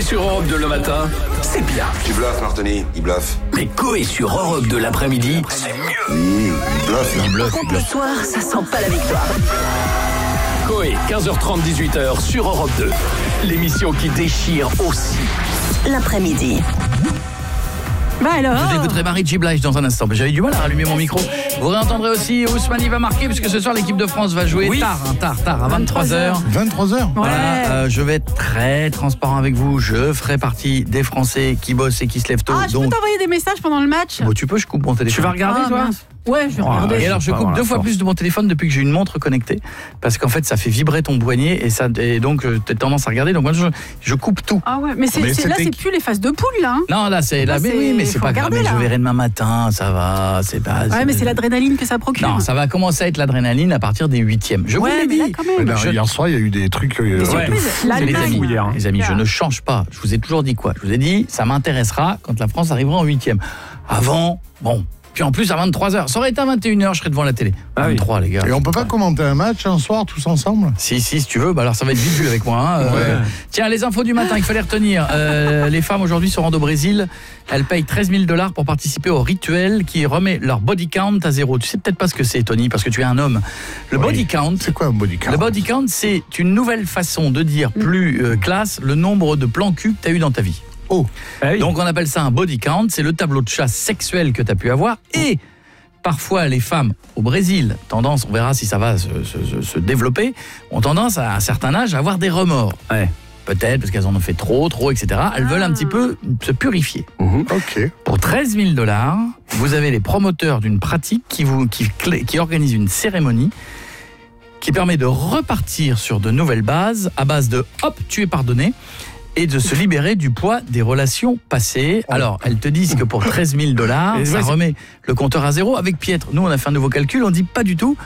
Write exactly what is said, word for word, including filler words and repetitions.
Coé sur Europe deux le matin, c'est bien. Tu bluffes, Martoni, il bluffe. Mais Coé sur Europe deux l'après-midi, c'est mieux. Mmh, il bluffe. Il bluffe, il Le bluffe. soir, ça sent pas la victoire. Coé, quinze heures trente, dix-huit heures sur Europe deux. L'émission qui déchire aussi. L'après-midi. Bah alors. Vous écouterez Marie J. Blige dans un instant. J'avais du mal à rallumer mon micro. Vous réentendrez aussi Ousmane va marquer puisque ce soir l'équipe de France va jouer Oui. tard, hein, tard, tard, à vingt-trois heures. vingt-trois heures. Ouais. Voilà, euh, je vais être très transparent avec vous. Je ferai partie des Français qui bossent et qui se lèvent tôt. Ah, je donc, peux t'envoyer des messages pendant le match. bon, tu peux, je coupe mon téléphone. Tu vas regarder, Ah, toi mince. Ouais, je vais regarder. Et alors je pas coupe avoir deux la fois force. plus de mon téléphone depuis que j'ai une montre connectée parce qu'en fait ça fait vibrer ton poignet et ça et donc euh, t'as tendance à regarder donc moi je, je coupe tout. Ah ouais, mais, c'est, Mais c'est, là, c'était- c'est plus les phases de poule, là. Hein. Non là c'est là, Là, mais c'est- oui mais c'est faut pas grave, regarder, mais je là. verrai demain matin, ça va, c'est pas. Ouais, mais c'est l'adrénaline que ça procure. Non, ça va commencer à être l'adrénaline à partir des huitièmes. Je Ouais, vous mais l'ai là, dit. quand même. Mais là, Je- Hier soir, il y a eu des trucs. euh, Des ouais. surprises. C'est les L'Allemagne. amis, hier, hein. les amis, je ne change pas. Je vous ai toujours dit quoi? Je vous ai dit, ça m'intéressera quand la France arrivera en huitième. Avant, bon. Puis en plus à vingt-trois heures. Ça aurait été à vingt et une heures, je serais devant la télé. Ah oui. vingt-trois les gars. Et on peut pas commenter un match un soir tous ensemble? Si, si, si tu veux, bah alors ça va être vite vu avec moi. Hein. Euh, Ouais. Tiens, les infos du matin, il fallait retenir. Euh, les femmes aujourd'hui se rendent au Brésil. Elles payent treize mille dollars pour participer au rituel qui remet leur body count à zéro. Tu sais peut-être pas ce que c'est, Tony, parce que tu es un homme. Le Oui. body count, C'est quoi un body count? le body count, c'est une nouvelle façon de dire plus euh, classe le nombre de plans cul que tu as eu dans ta vie. Oh, Donc on appelle ça un body count, c'est le tableau de chasse sexuel que tu as pu avoir et parfois les femmes au Brésil, tendance, on verra si ça va se, se- se- se développer, ont tendance à un certain âge à avoir des remords. Ouais. Peut-être parce qu'elles en ont fait trop, trop, et cetera. Elles veulent un petit peu se purifier. ok. Pour treize mille dollars, vous avez les promoteurs d'une pratique qui, vous, qui, clé- qui organise une cérémonie qui permet de repartir sur de nouvelles bases, à base de « hop, tu es pardonné » et de se libérer du poids des relations passées. Alors, elles te disent que pour treize mille dollars, Et ça ouais, c'est- remet le compteur à zéro. Avec Pietre, nous, on a fait un nouveau calcul, on dit pas du tout.